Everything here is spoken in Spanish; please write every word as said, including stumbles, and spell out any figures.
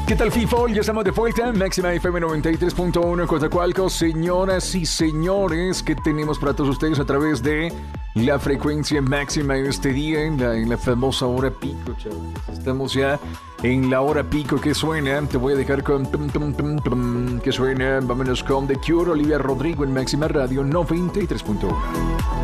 ¿Qué tal, FIFO? Ya estamos de vuelta. Máxima F M noventa y tres punto uno en Coatzacoalcos. Señoras y señores, ¿qué tenemos para todos ustedes a través de la frecuencia máxima de este día en la, en la famosa hora pico, chavos? Estamos ya en la hora pico. Que suena? Te voy a dejar con tum, tum, tum, tum, que suena. Vámonos con The Cure, Olivia Rodrigo en Máxima Radio noventa y tres punto uno.